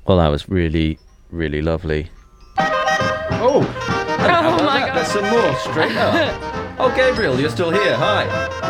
Well, that was really, really lovely. Oh! Oh my God. There's some more straight up. Oh, Gabriel, you're still here. Hi.